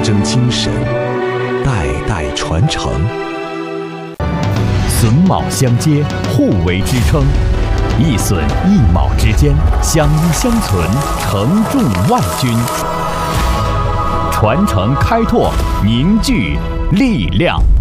争精神，代代传承。 榫卯相接，互为支撑，一榫一卯之间相依相存，承重万钧。传承开拓，凝聚力量。